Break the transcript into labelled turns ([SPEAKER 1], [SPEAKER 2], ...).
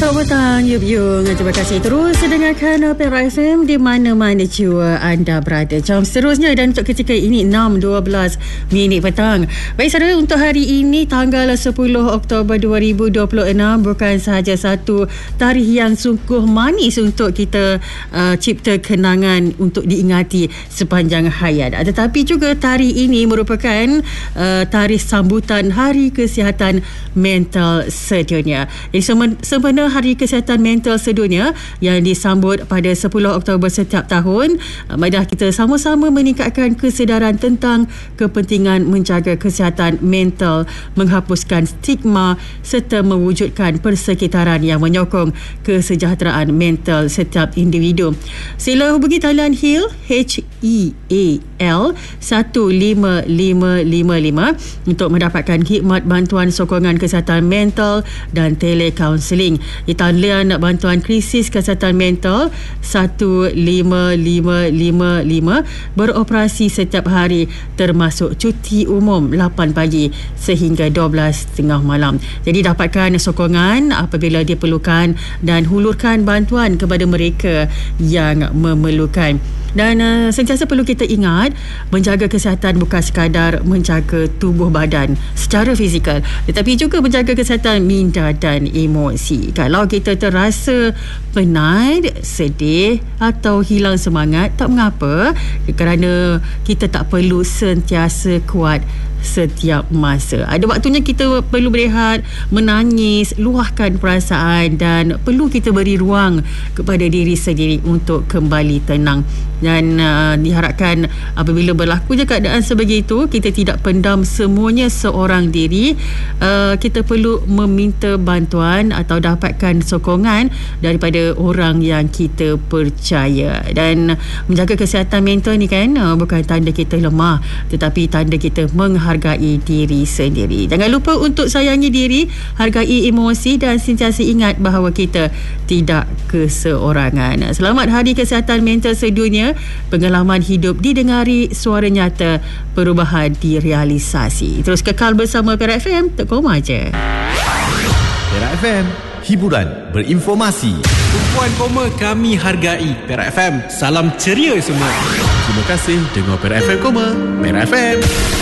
[SPEAKER 1] Selamat petang, Yub. Terima kasih terus dengarkan Perak FM di mana-mana jua anda berada. Jam seterusnya dan untuk ketika ini 6.12 minit petang. Baik saudara, untuk hari ini tanggal 10 Oktober 2026 bukan sahaja satu tarikh yang sungguh manis untuk kita cipta kenangan untuk diingati sepanjang hayat. Tetapi juga tarikh ini merupakan tarikh sambutan Hari Kesihatan Mental Sedunia. Jadi sempena Hari Kesihatan Mental Sedunia yang disambut pada 10 Oktober setiap tahun, marilah kita sama-sama meningkatkan kesedaran tentang kepentingan menjaga kesihatan mental, menghapuskan stigma serta mewujudkan persekitaran yang menyokong kesejahteraan mental setiap individu. Sila hubungi talian HEAL HEAL 15555 untuk mendapatkan khidmat bantuan sokongan kesihatan mental dan telecounselling. Di talian bantuan krisis kesihatan mental 15555 beroperasi setiap hari termasuk cuti umum 8 pagi sehingga 12.30 malam. Jadi dapatkan sokongan apabila diperlukan dan hulurkan bantuan kepada mereka yang memerlukan. Dan sentiasa perlu kita ingat, menjaga kesihatan bukan sekadar menjaga tubuh badan secara fizikal, tetapi juga menjaga kesihatan minda dan emosi. Kalau kita terasa penat, sedih atau hilang semangat, tak mengapa, kerana kita tak perlu sentiasa kuat setiap masa. Ada waktunya kita perlu berehat, menangis, luahkan perasaan dan perlu kita beri ruang kepada diri sendiri untuk kembali tenang. Dan diharapkan apabila berlakunya keadaan sebegitu, kita tidak pendam semuanya seorang diri. Kita perlu meminta bantuan atau dapatkan sokongan daripada orang yang kita percaya. Dan menjaga kesihatan mental ni kan bukan tanda kita lemah, tetapi tanda kita menghargai diri sendiri. Jangan lupa untuk sayangi diri, hargai emosi dan sentiasa ingat bahawa kita tidak keseorangan. Selamat Hari Kesihatan Mental Sedunia. Pengalaman hidup didengari, suara nyata, perubahan direalisasi. Terus kekal bersama Perak FM, tak koma je.
[SPEAKER 2] Perak FM, hiburan berinformasi.
[SPEAKER 3] Tumpuan koma kami hargai. Perak FM, salam ceria semua.
[SPEAKER 2] Terima kasih dengar Perak FM Koma. Perak FM.